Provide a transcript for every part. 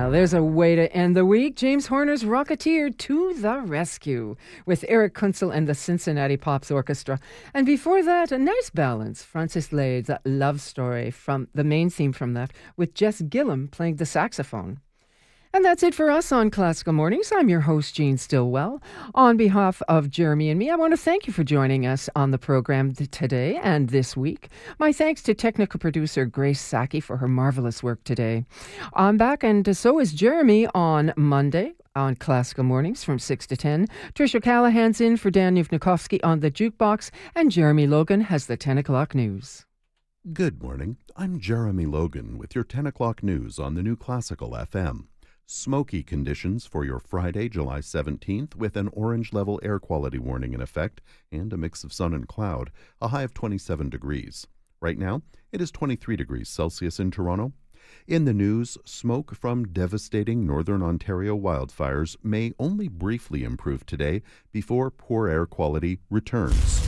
Now, there's a way to end the week. James Horner's Rocketeer to the Rescue with Eric Kunzel and the Cincinnati Pops Orchestra. And before that, a nice balance. Francis Lade's Love Story from the main theme from that with Jess Gillum playing the saxophone. And that's it for us on Classical Mornings. I'm your host, Jean Stillwell. On behalf of Jeremy and me, I want to thank you for joining us on the program today and this week. My thanks to technical producer Grace Saki for her marvelous work today. I'm back, and so is Jeremy on Monday on Classical Mornings from 6 to 10. Tricia Callahan's in for Dan Yevnikovsky on the jukebox, and Jeremy Logan has the 10 o'clock news. Good morning. I'm Jeremy Logan with your 10 o'clock news on the New Classical FM. Smoky conditions for your Friday, July 17th, with an orange-level air quality warning in effect and a mix of sun and cloud, a high of 27 degrees. Right now, it is 23 degrees Celsius in Toronto. In the news, smoke from devastating northern Ontario wildfires may only briefly improve today before poor air quality returns.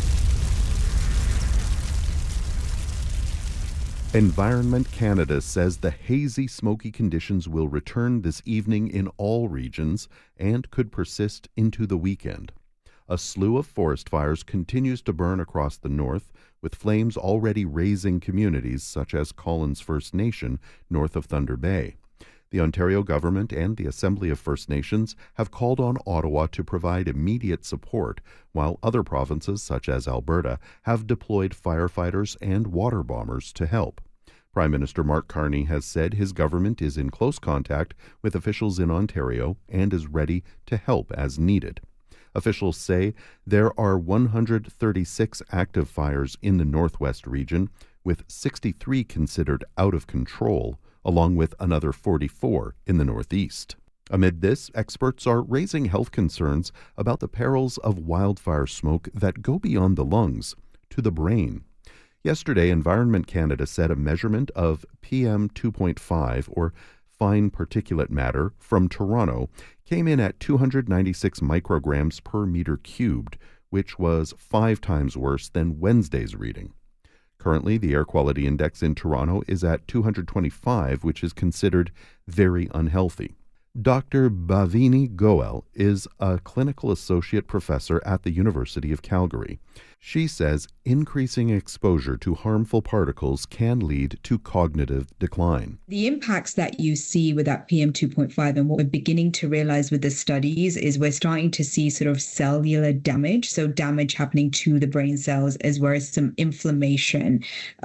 Environment Canada says the hazy, smoky conditions will return this evening in all regions and could persist into the weekend. A slew of forest fires continues to burn across the north, with flames already razing communities such as Collins First Nation north of Thunder Bay. The Ontario government and the Assembly of First Nations have called on Ottawa to provide immediate support, while other provinces, such as Alberta, have deployed firefighters and water bombers to help. Prime Minister Mark Carney has said his government is in close contact with officials in Ontario and is ready to help as needed. Officials say there are 136 active fires in the Northwest region, with 63 considered out of control, along with another 44 in the Northeast. Amid this, experts are raising health concerns about the perils of wildfire smoke that go beyond the lungs to the brain. Yesterday, Environment Canada said a measurement of PM2.5, or fine particulate matter, from Toronto came in at 296 micrograms per meter cubed, which was 5 times worse than Wednesday's reading. Currently, the air quality index in Toronto is at 225, which is considered very unhealthy. Dr. Bhavini Goel is a clinical associate professor at the University of Calgary. She says increasing exposure to harmful particles can lead to cognitive decline. The impacts that you see with that PM2.5 and what we're beginning to realize with the studies is we're starting to see sort of cellular damage, so damage happening to the brain cells as well as some inflammation,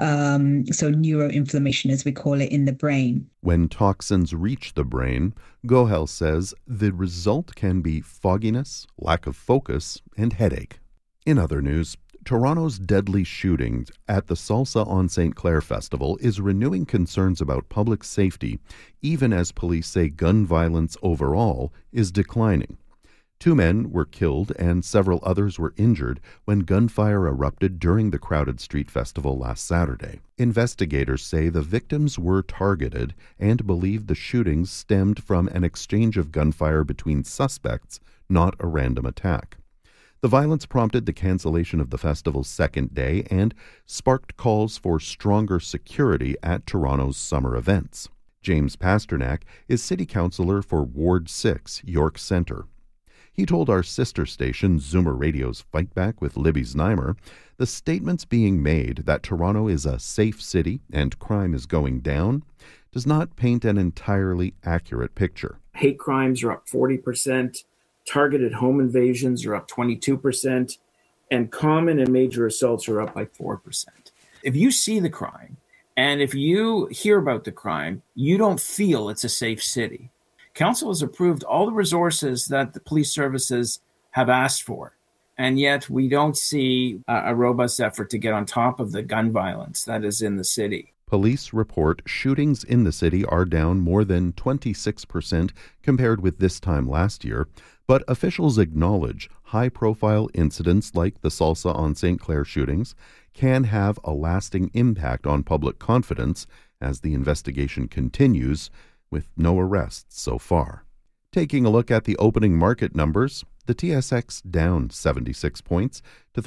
so neuroinflammation as we call it in the brain. When toxins reach the brain, Gohel says the result can be fogginess, lack of focus, and headache. In other news, Toronto's deadly shooting at the Salsa on St. Clair Festival is renewing concerns about public safety, even as police say gun violence overall is declining. 2 men were killed and several others were injured when gunfire erupted during the crowded street festival last Saturday. Investigators say the victims were targeted and believe the shootings stemmed from an exchange of gunfire between suspects, not a random attack. The violence prompted the cancellation of the festival's second day and sparked calls for stronger security at Toronto's summer events. James Pasternak is city councillor for Ward 6, York Centre. He told our sister station, Zoomer Radio's Fight Back with Libby Znaimer, the statements being made that Toronto is a safe city and crime is going down does not paint an entirely accurate picture. Hate crimes are up 40%. Targeted home invasions are up 22%, and common and major assaults are up by 4%. If you see the crime, and if you hear about the crime, you don't feel it's a safe city. Council has approved all the resources that the police services have asked for, and yet we don't see a robust effort to get on top of the gun violence that is in the city. Police report shootings in the city are down more than 26% compared with this time last year, but officials acknowledge high-profile incidents like the Salsa on St. Clair shootings can have a lasting impact on public confidence as the investigation continues, with no arrests so far. Taking a look at the opening market numbers, the TSX down 76 points to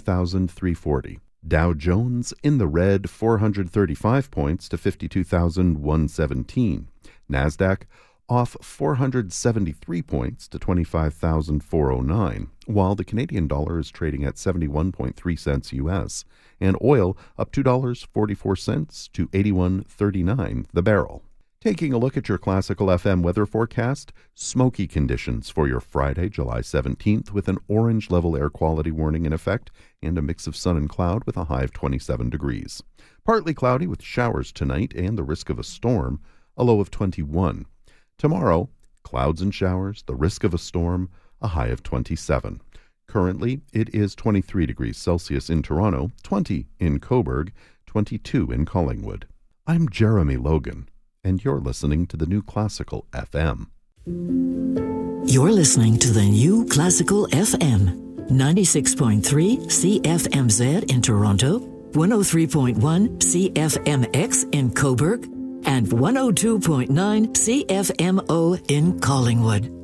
35,340. Dow Jones in the red 435 points to 52,117. NASDAQ off 473 points to 25,409, while the Canadian dollar is trading at 71.3 cents US, and oil up $2.44 to 81.39 the barrel. Taking a look at your Classical FM weather forecast, smoky conditions for your Friday, July 17th, with an orange level air quality warning in effect and a mix of sun and cloud with a high of 27 degrees. Partly cloudy with showers tonight and the risk of a storm, a low of 21. Tomorrow, clouds and showers, the risk of a storm, a high of 27. Currently, it is 23 degrees Celsius in Toronto, 20 in Cobourg, 22 in Collingwood. I'm Jeremy Logan, and you're listening to the New Classical FM. You're listening to the New Classical FM, 96.3 CFMZ in Toronto, 103.1 CFMX in Cobourg, and 102.9 CFMO in Collingwood.